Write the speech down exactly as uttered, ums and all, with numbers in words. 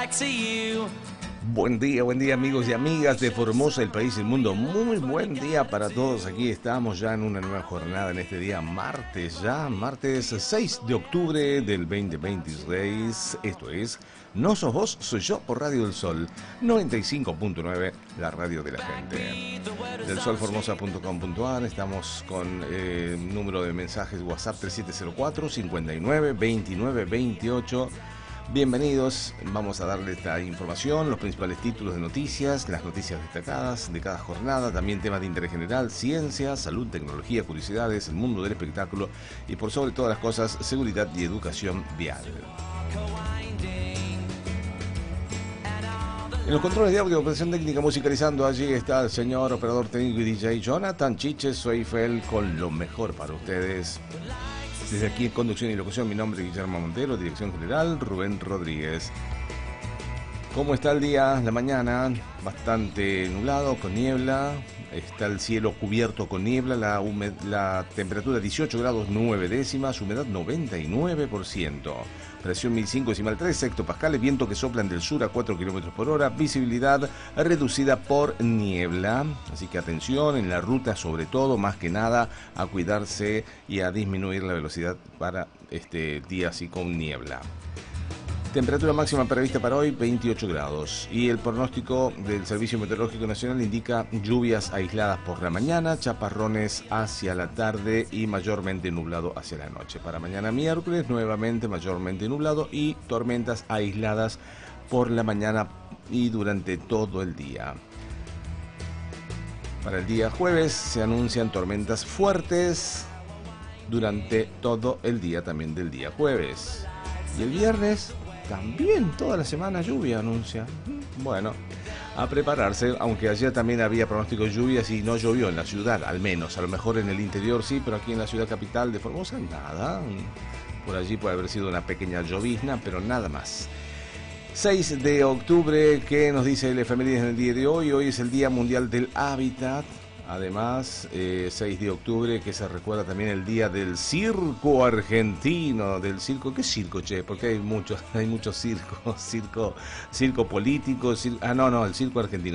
back to you. Buen día, buen día amigos y amigas de Formosa, el país y el mundo. Muy buen día para todos. Aquí estamos ya en una nueva jornada en este día martes, ya martes seis de octubre del veinte veintiséis. Esto es No Sos Vos, Soy Yo por Radio del Sol noventa y cinco punto nueve, la radio de la gente. Del sol formosa punto com punto a r. Estamos con eh, número de mensajes WhatsApp tres siete cero cuatro, cincuenta y nueve, veintinueve, veintiocho. Bienvenidos, vamos a darle esta información, los principales títulos de noticias, las noticias destacadas de cada jornada, también temas de interés general, ciencia, salud, tecnología, curiosidades, el mundo del espectáculo y por sobre todas las cosas, seguridad y educación vial. En los controles de audio, operación técnica, musicalizando, allí está el señor operador técnico y D J Jonathan Chiche. Soy Fel con lo mejor para ustedes. Desde aquí en conducción y locución, mi nombre es Guillermo Montero, dirección general Rubén Rodríguez. ¿Cómo está el día? La mañana, bastante nublado, con niebla. Está el cielo cubierto con niebla, la, humed- la temperatura dieciocho grados nueve décimas, humedad noventa y nueve por ciento. Presión mil cinco decimal tres hectopascales, viento que soplan del sur a cuatro kilómetros por hora, visibilidad reducida por niebla. Así que atención en la ruta, sobre todo, más que nada, a cuidarse y a disminuir la velocidad para este día así con niebla. Temperatura máxima prevista para hoy, veintiocho grados. Y el pronóstico del Servicio Meteorológico Nacional indica lluvias aisladas por la mañana, chaparrones hacia la tarde y mayormente nublado hacia la noche. Para mañana miércoles, nuevamente mayormente nublado y tormentas aisladas por la mañana y durante todo el día. Para el día jueves se anuncian tormentas fuertes durante todo el día también del día jueves. Y el viernes también toda la semana lluvia anuncia. Bueno, a prepararse, aunque ayer también había pronóstico de lluvias y no llovió en la ciudad, al menos. A lo mejor en el interior sí, pero aquí en la ciudad capital de Formosa nada. Por allí puede haber sido una pequeña llovizna, pero nada más. seis de octubre, ¿qué nos dice el efemérides en el día de hoy? Hoy es el Día Mundial del Hábitat. Además, eh, seis de octubre, que se recuerda también el día del circo argentino, del circo, ¿qué circo, che? Porque hay muchos, hay muchos circos, circo, circo político, circo, ah, no, no, el circo argentino.